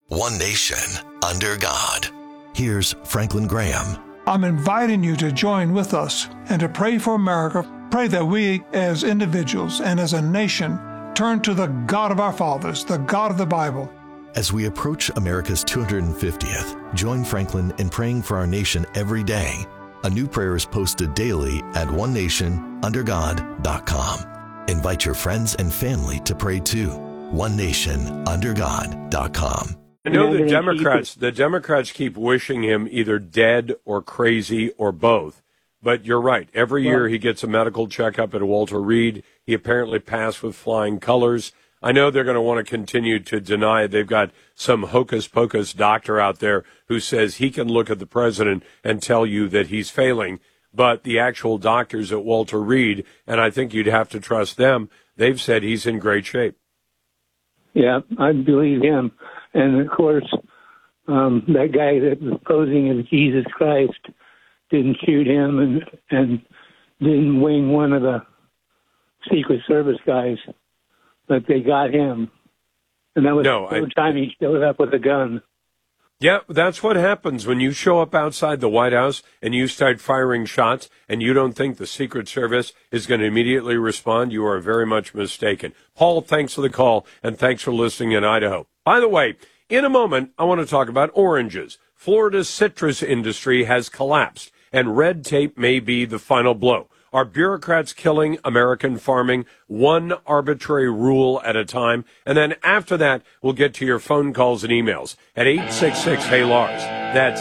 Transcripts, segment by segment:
One nation, under God. Here's Franklin Graham. I'm inviting you to join with us and to pray for America. Pray that we as individuals and as a nation turn to the God of our fathers, the God of the Bible. As we approach America's 250th, join Franklin in praying for our nation every day. A new prayer is posted daily at onenationundergod.com. Invite your friends and family to pray too. onenationundergod.com. I know the Democrats keep wishing him either dead or crazy or both. But you're right. Every year he gets a medical checkup at Walter Reed. He apparently passed with flying colors. I know they're going to want to continue to deny it. They've got some hocus-pocus doctor out there who says he can look at the president and tell you that he's failing. But the actual doctors at Walter Reed, and I think you'd have to trust them, they've said he's in great shape. Yeah, I believe him. And, of course, that guy that was posing as Jesus Christ didn't shoot him and didn't wing one of the Secret Service guys, but they got him. And that was the first time he showed up with a gun. Yeah, that's what happens when you show up outside the White House and you start firing shots and you don't think the Secret Service is going to immediately respond. You are very much mistaken. Paul, thanks for the call, and thanks for listening in Idaho. By the way, in a moment, I want to talk about oranges. Florida's citrus industry has collapsed, and red tape may be the final blow. Are bureaucrats killing American farming one arbitrary rule at a time? And then after that, we'll get to your phone calls and emails at 866-HEY-LARS. That's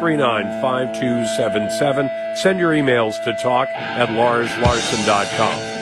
866-439-5277. Send your emails to talk@larslarson.com.